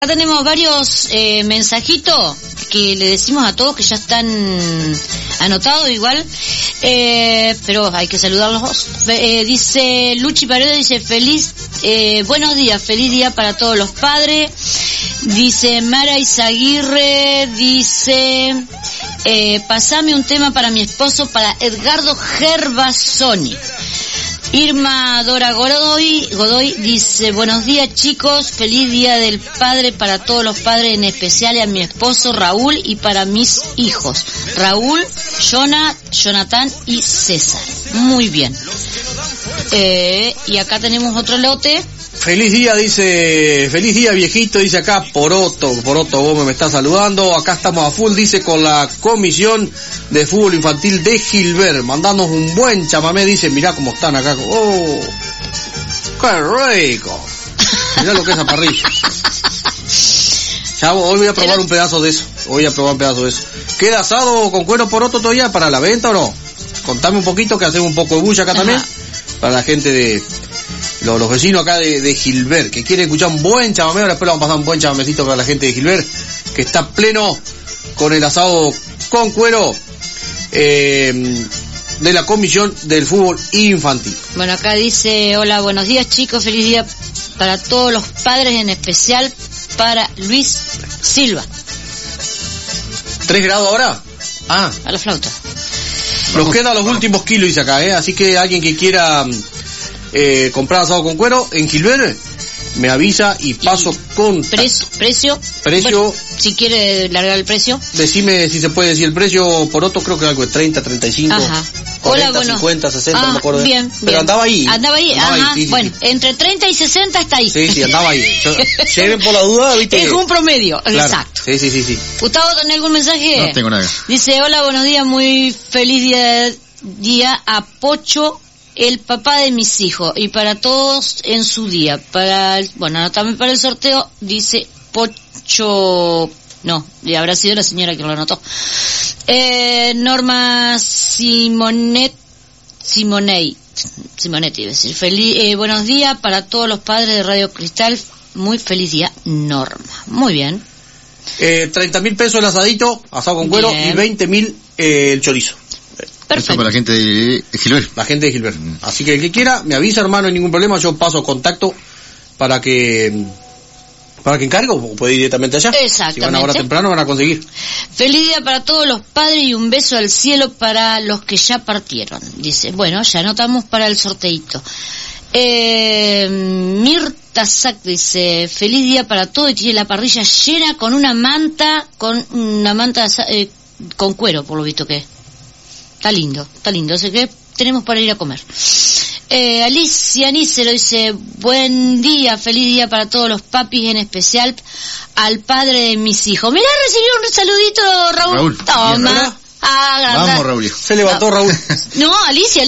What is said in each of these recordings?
Acá tenemos varios mensajitos que le decimos a todos que ya están anotados igual, pero hay que saludarlos. Dice Luchi Paredes, dice buenos días, feliz día para todos los padres. Dice Mara Izaguirre, dice pasame un tema para mi esposo, para Edgardo Gervasoni. Irma Dora Godoy dice, buenos días chicos, feliz día del padre para todos los padres, en especial a mi esposo Raúl y para mis hijos, Raúl, Jonathan y César. Muy bien. Y acá tenemos otro lote. Feliz día, dice, feliz día viejito, dice acá Poroto Gómez me está saludando, acá estamos a full, dice, con la comisión de fútbol infantil de Gilbert, mandándonos un buen chamamé, dice, mirá cómo están acá, oh, qué rico, mirá lo que es la parrilla. Ya, hoy voy a probar un pedazo de eso, ¿Queda asado con cuero Poroto todavía para la venta o no? Contame un poquito, que hacemos un poco de bulla acá también, para la gente de... Los vecinos acá de Gilbert, que quieren escuchar un buen chamamé, ahora después le vamos a pasar un buen chamamecito para la gente de Gilbert, que está pleno con el asado con cuero de la comisión del fútbol infantil. Bueno, acá dice, hola, buenos días chicos, feliz día para todos los padres, en especial para Luis Silva. 3 grados ahora. A la flauta. Nos quedan los últimos kilos, dice acá, así que alguien que quiera... comprar asado con cuero en Gilbert, me avisa y paso con precio. Bueno, si quiere largar el precio, decime si se puede decir el precio. Poroto creo que algo de 30, 35, ajá. 40, hola, bueno. 50, 60, no me acuerdo. Bien, pero andaba ahí, ajá. Sí, bueno, entre 30 y 60 está ahí. Sí, andaba ahí. Lleven por la duda, ¿viste? Es un promedio, claro. Exacto. Sí. Gustavo, ¿tenés algún mensaje? No tengo nada. Dice, hola, buenos días, muy feliz día a Pocho, el papá de mis hijos, y para todos en su día, también para el sorteo, dice Pocho, no, habrá sido la señora que lo anotó, Norma Simonetti, iba a decir, buenos días para todos los padres de Radio Cristal, muy feliz día, Norma, muy bien. 30.000 pesos el asadito, asado con cuero, bien. Y 20.000 el chorizo. Perfecto. Eso para la gente de Gilbert. La gente de Gilbert. Así que el que quiera, me avisa, hermano, no hay ningún problema, yo paso contacto para que encargue, o puede ir directamente allá. Exactamente. Si van ahora temprano van a conseguir. Feliz día para todos los padres y un beso al cielo para los que ya partieron. Dice, bueno, ya anotamos para el sorteito. Mirta Sack dice, feliz día para todos, y tiene la parrilla llena con una manta con cuero, por lo visto que es. Está lindo, así que tenemos para ir a comer. Alicia Nícero dice, buen día, feliz día para todos los papis, en especial al padre de mis hijos. Mirá, recibió un saludito, Raúl. Toma. Vamos, Raúl. Se levantó Raúl. No, Alicia.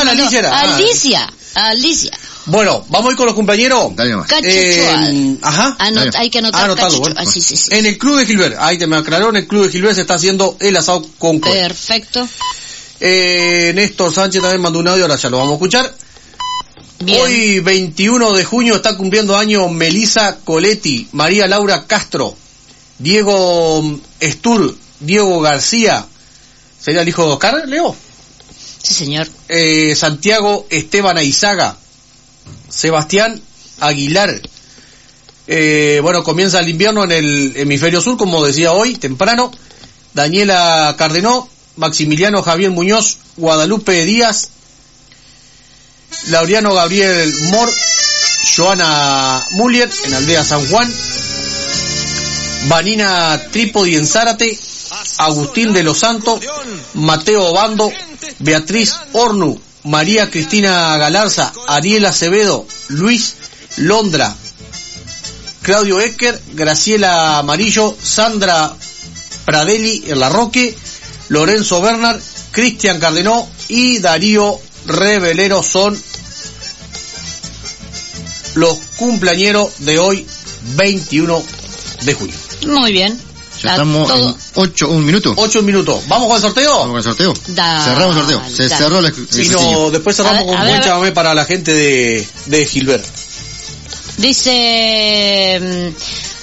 Alicia. Bueno, vamos a ir con los compañeros. Dale nomás. Ajá. Hay que anotar anotarlo, bueno. Sí. En el Club de Gilbert, ahí te me aclaró, en el Club de Gilbert se está haciendo el asado con cuero. Perfecto. Néstor Sánchez también mandó un audio, ahora ya lo vamos a escuchar. Bien. Hoy 21 de junio está cumpliendo año Melissa Coletti, María Laura Castro, Diego Estur, Diego García, ¿sería el hijo de Oscar, Leo? Sí, señor. Santiago Esteban Aizaga, Sebastián Aguilar. Comienza el invierno en el hemisferio sur, como decía hoy, temprano. Daniela Cardenó, Maximiliano Javier Muñoz, Guadalupe Díaz, Laureano Gabriel Mor, Joana Muller en Aldea San Juan, Vanina Trípodi en Zárate, Agustín de los Santos, Mateo Obando, Beatriz Hornu, María Cristina Galarza, Ariel Acevedo, Luis Londra, Claudio Ecker, Graciela Amarillo, Sandra Pradelli en La Roque, Lorenzo Bernard, Cristian Cardenó y Darío Revelero son los cumpleañeros de hoy, 21 de junio. Muy bien. Ya estamos en 8 minutos. ¿Vamos con el sorteo? Vamos con el sorteo. Cerramos el sorteo. Se cerró el después cerramos con un buen chamamé para la gente de Gilbert. Dice,